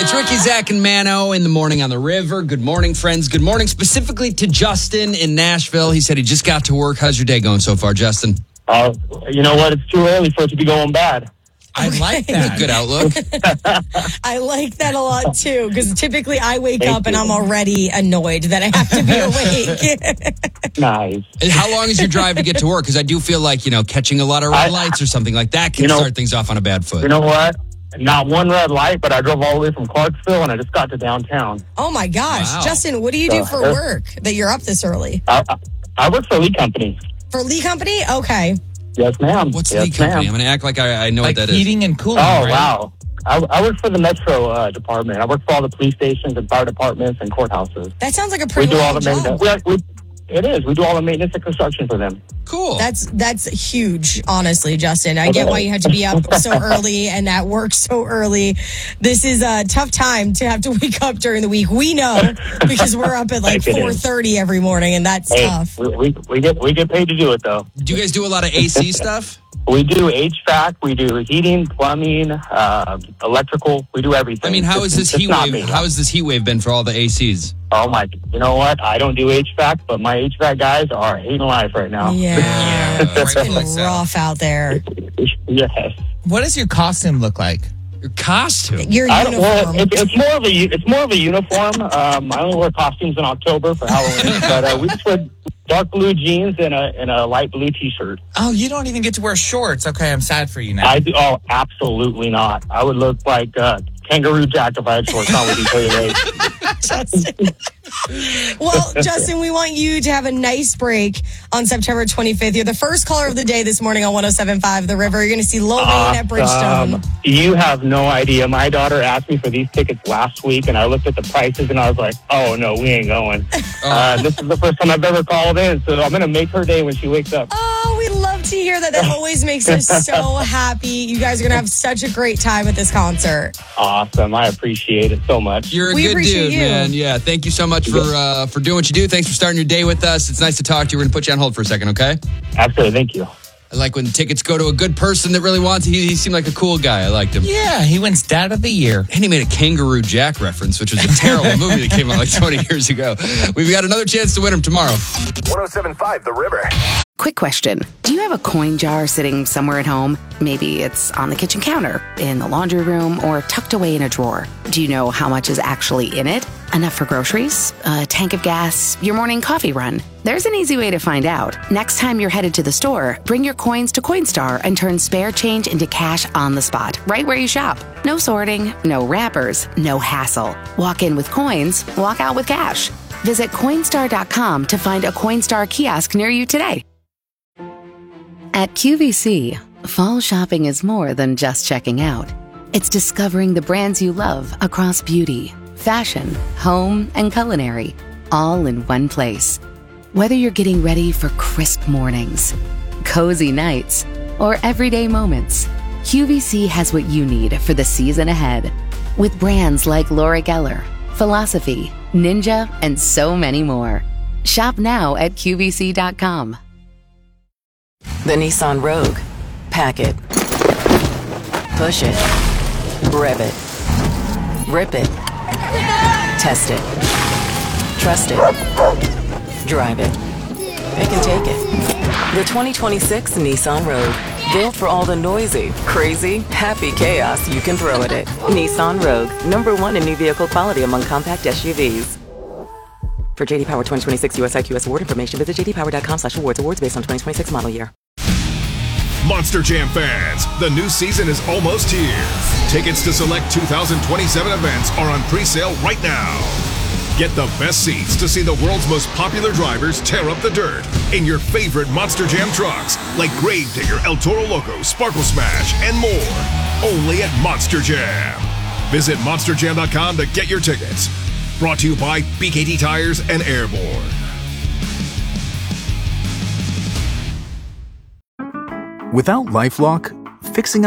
It's Ricky, Zach, and Mano in the morning on the river. Good morning, friends. Good morning specifically to Justin in Nashville. He said he just got to work. How's your day going so far, Justin? You know what? It's too early for it to be going bad. I like that. Good outlook. I like that a lot, too, because typically I wake up and I'm already annoyed that I have to be awake. Nice. And how long is your drive to get to work? Because I do feel like, catching a lot of red lights or something like that can start things off on a bad foot. You know what? Not one red light, but I drove all the way from Clarksville, and I just got to downtown. Oh, my gosh. Wow. Justin, what do you do for work that you're up this early? I work for a Lee Company. For Lee Company? Okay. Yes, ma'am. What's yes, Lee Company? ma'am. I'm going to act like I know Like what that is. heating and cooling, Oh, right? wow. I work for the Metro department. I work for all the police stations and fire departments and courthouses. That sounds like a We pretty do all long the maintenance. job. It is. We do all the maintenance and construction for them. Cool. That's huge, honestly, Justin. I get why you had to be up so early and at work so early. This is a tough time to have to wake up during the week. We know because we're up at like 4:30 every morning, and that's tough. We get paid to do it, though. Do you guys do a lot of AC stuff? We do HVAC, we do heating, plumbing, electrical. We do everything. I mean, how is this It's heat not wave? me. How has this heat wave been for all the ACs? Oh my! You know what? I don't do HVAC, but my HVAC guys are hating life right now. Yeah, it's been rightfully so. rough out there. Yes. What does your costume look like? Your costume. Your Well, uniform. it's more of a uniform. I only wear costumes in October for Halloween, but we just wear dark blue jeans and a light blue T-shirt. Oh, you don't even get to wear shorts. Okay, I'm sad for you now. I do. Oh, absolutely not. I would look like Kangaroo Jack if I had shorts on. Would you tell you that? Justin. Well, Justin, we want you to have a nice break on September 25th. You're the first caller of the day this morning on 107.5 The River. You're going to see Lil Wayne at Bridgestone. You have no idea. My daughter asked me for these tickets last week, and I looked at the prices, and I was like, oh, no, we ain't going. This is the first time I've ever called in, so I'm going to make her day when she wakes up. Oh, we love to hear that. That always makes us so happy. You guys are going to have such a great time at this concert. Awesome. I appreciate it so much. You're a We good appreciate dude, you. man. Yeah, thank you so much for doing what you do. Thanks for starting your day with us. It's nice to talk to you. We're going to put you on hold for a second, okay? Absolutely. Thank you. I like when tickets go to a good person that really wants it. He seemed like a cool guy. I liked him. Yeah, he wins Dad of the Year. And he made a Kangaroo Jack reference, which was a terrible movie that came out like 20 years ago. We've got another chance to win him tomorrow. 107.5 The River. Quick question. Do you have a coin jar sitting somewhere at home? Maybe it's on the kitchen counter, in the laundry room, or tucked away in a drawer. Do you know how much is actually in it? Enough for groceries? A tank of gas? Your morning coffee run? There's an easy way to find out. Next time you're headed to the store, bring your coins to Coinstar and turn spare change into cash on the spot, right where you shop. No sorting, no wrappers, no hassle. Walk in with coins, walk out with cash. Visit Coinstar.com to find a Coinstar kiosk near you today. At QVC, fall shopping is more than just checking out. It's discovering the brands you love across beauty, fashion, home, and culinary, all in one place. Whether you're getting ready for crisp mornings, cozy nights, or everyday moments, QVC has what you need for the season ahead. With brands like Laura Geller, Philosophy, Ninja, and so many more. Shop now at QVC.com. The Nissan Rogue. Pack it. Push it. Rev it. Rip it. Test it. Trust it. Drive it. It can take it. The 2026 Nissan Rogue. Built for all the noisy, crazy, happy chaos you can throw at it. Nissan Rogue. #1 in new vehicle quality among compact SUVs. For JD Power 2026 US IQS award information, visit jdpower.com/awards. Awards based on 2026 model year. Monster Jam fans, the new season is almost here. Tickets to select 2027 events are on pre-sale right now. Get the best seats to see the world's most popular drivers tear up the dirt in your favorite Monster Jam trucks like Gravedigger, El Toro Loco, Sparkle Smash, and more. Only at Monster Jam. Visit monsterjam.com to get your tickets. Brought to you by BKT Tires and Airborne. Without LifeLock, fixing